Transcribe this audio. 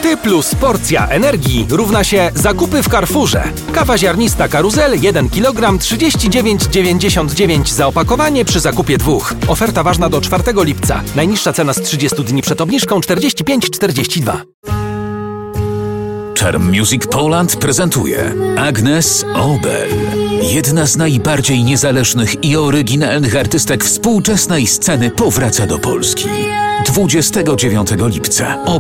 Ty plus porcja energii równa się zakupy w Carrefourze. Kawa ziarnista Karuzel 1 kg 39,99 za opakowanie przy zakupie 2. Oferta ważna do 4 lipca. Najniższa cena z 30 dni przed obniżką 45,42. Charm Music Poland prezentuje Agnes Obel. Jedna z najbardziej niezależnych i oryginalnych artystek współczesnej sceny powraca do Polski. 29 lipca o